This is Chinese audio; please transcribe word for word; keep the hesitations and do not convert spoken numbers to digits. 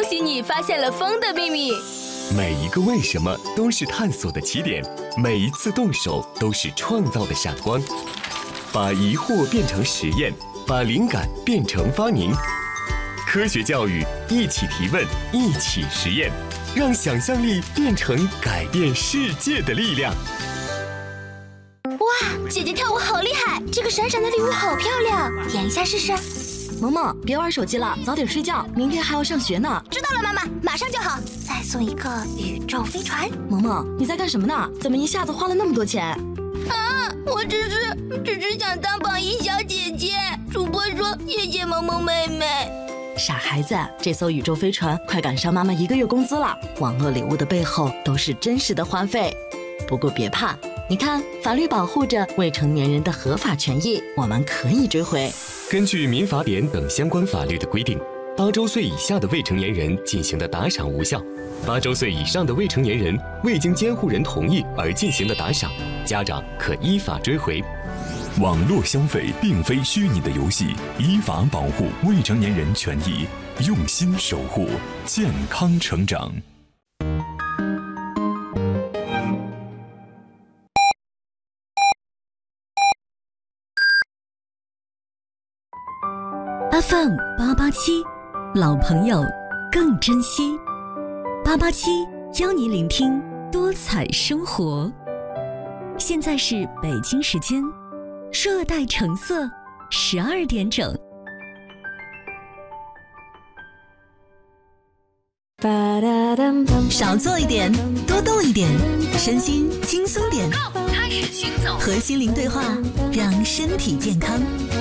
喜你发现了风的秘密。 每一个为什么都是探索的起点，每一次动手都是创造的闪光。把疑惑变成实验，把灵感变成发明。科学教育，一起提问，一起实验，让想象力变成改变世界的力量。 哇，姐姐跳舞好厉害！这个闪闪的礼物好漂亮，演一下试试。 萌萌，别玩手机了，早点睡觉，明天还要上学呢。 知道了，妈妈，马上就好。再送一个宇宙飞船。 萌萌，你在干什么呢？怎么一下子花了那么多钱？ 啊，我只是只是想当榜一小姐姐。主播说谢谢萌萌妹妹。 傻孩子，这艘宇宙飞船快赶上妈妈一个月工资了。网络礼物的背后都是真实的花费。不过别怕，你看，法律保护着未成年人的合法权益，我们可以追回。 根据民法典等相关法律的规定，八周岁以下的未成年人进行的打赏无效，八周岁以上的未成年人未经监护人同意而进行的打赏，家长可依法追回。 网络消费并非虚拟的游戏，依法保护未成年人权益，用心守护健康成长。 F M 八八七，老朋友更珍惜。八八七教你聆听多彩生活。现在是北京时间热带橙色十二点整。少做一点，多动一点，身心轻松点。开始行走，和心灵对话，让身体健康。